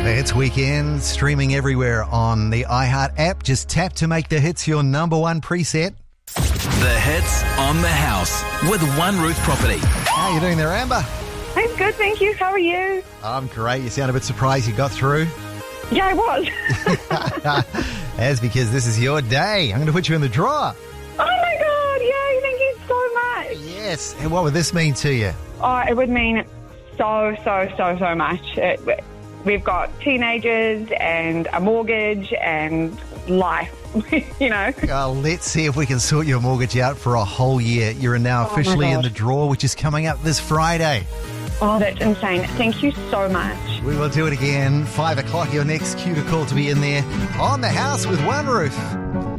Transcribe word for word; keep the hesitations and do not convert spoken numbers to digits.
It's weekend, streaming everywhere on the iHeart app. Just tap to make the hits your number one preset. The hits on the house with One Roof Property. How are you doing there, Amber? I'm good, thank you. How are you? I'm great. You sound a bit surprised you got through. Yeah, I was. That's because this is your day. I'm going to put you in the draw. Oh my God, yay, thank you so much. Yes. And what would this mean to you? Oh, it would mean so, so, so, so much. It, we've got teenagers and a mortgage and life, you know. Uh, let's see if we can sort your mortgage out for a whole year. You're now Oh, my officially in God. the draw, which is coming up this Friday. Oh, that's insane. Thank you so much. We will do it again. Five o'clock, your next cue to call to be in there on the house with One Roof.